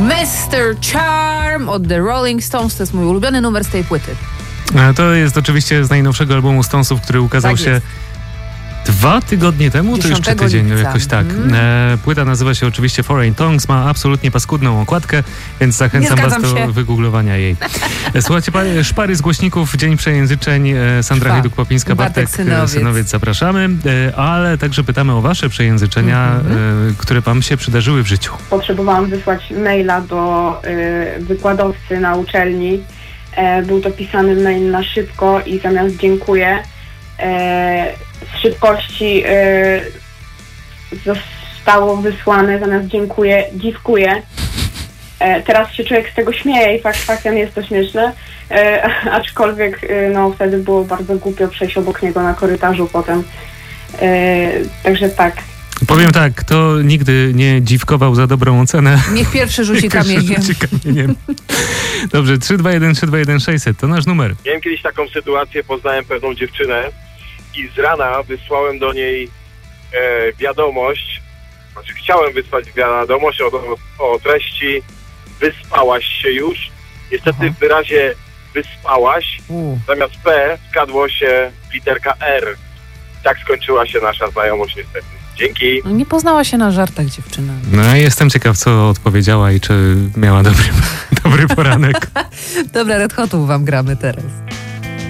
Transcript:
Mr. Charm od The Rolling Stones. To jest mój ulubiony numer z tej płyty. To jest oczywiście z najnowszego albumu Stonesów, który ukazał się 2 tygodnie temu, to jeszcze tydzień, lipca. jakoś tak. Płyta nazywa się oczywiście Foreign Tongues, ma absolutnie paskudną okładkę, więc zachęcam was do wygooglowania jej. Słuchajcie, szpary z głośników, Dzień Przejęzyczeń, Sandra Widuk-Popińska, Bartek Synowiec, zapraszamy, ale także pytamy o wasze przejęzyczenia, które wam się przydarzyły w życiu. Potrzebowałam wysłać maila do wykładowcy na uczelni. Był to pisany mail na szybko i zamiast dziękuję, z szybkości zostało wysłane zamiast dziękuję, dziwkuję. Teraz się człowiek z tego śmieje i faktycznie jest to śmieszne, aczkolwiek wtedy było bardzo głupio przejść obok niego na korytarzu potem. Także tak. Powiem tak, kto nigdy nie dziwkował za dobrą ocenę, niech pierwszy rzuci kamieniem. Dobrze, 321-321-600 to nasz numer. Miałem kiedyś taką sytuację, poznałem pewną dziewczynę i z rana wysłałem do niej wiadomość, znaczy chciałem wysłać wiadomość o treści wyspałaś się już. Niestety w wyrazie wyspałaś zamiast P skadło się literka R. Tak skończyła się nasza znajomość niestety. Dzięki. Nie poznała się na żartach dziewczyna. No jestem ciekaw, co odpowiedziała i czy miała dobry poranek. Dobra, Red Hotów wam gramy teraz.